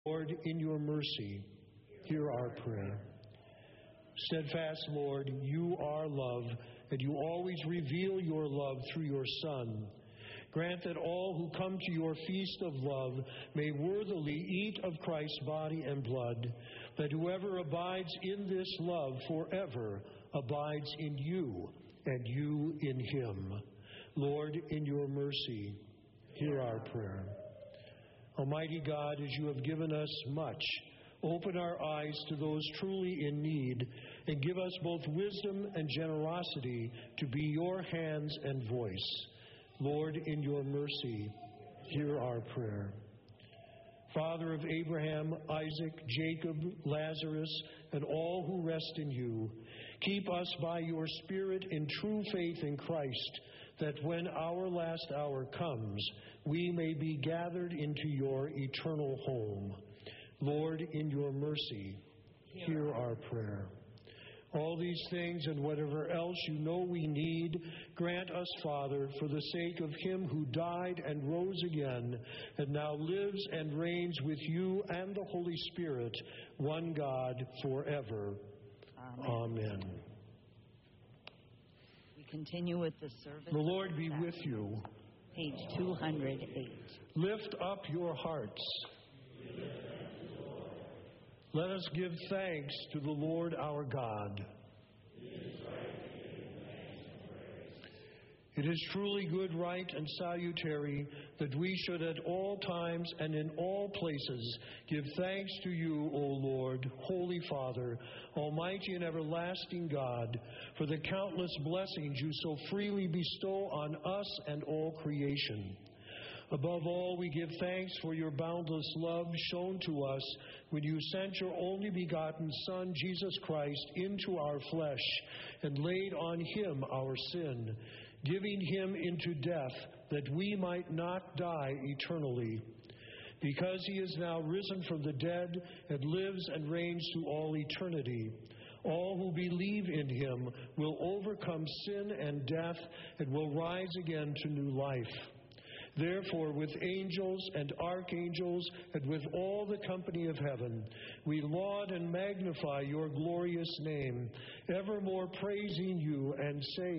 Lord, in your mercy, hear our prayer. Steadfast Lord, you are love, and you always reveal your love through your Son. Grant that all who come to your feast of love may worthily eat of Christ's body and blood, that whoever abides in this love forever abides in you, and you in him. Lord, in your mercy, hear our prayer. Almighty God, as you have given us much, open our eyes to those truly in need, and give us both wisdom and generosity to be your hands and voice. Lord, in your mercy, hear our prayer. Father of Abraham, Isaac, Jacob, Lazarus, and all who rest in you, keep us by your Spirit in true faith in Christ, that when our last hour comes, we may be gathered into your eternal home. Lord, in your mercy, hear our prayer. All these things and whatever else you know we need, grant us, Father, for the sake of him who died and rose again, and now lives and reigns with you and the Holy Spirit, one God, forever. Amen. We continue with the service. The Lord be with you. Page 208. Lift up your hearts. Let us give thanks to the Lord our God. It is truly good, right, and salutary that we should at all times and in all places give thanks to you, O Lord, Holy Father, Almighty and everlasting God, for the countless blessings you so freely bestow on us and all creation. Above all, we give thanks for your boundless love shown to us when you sent your only begotten Son, Jesus Christ, into our flesh and laid on him our sin, giving him into death that we might not die eternally. Because he is now risen from the dead and lives and reigns to all eternity, all who believe in him will overcome sin and death and will rise again to new life. Therefore, with angels and archangels and with all the company of heaven, we laud and magnify your glorious name, evermore praising you and saying,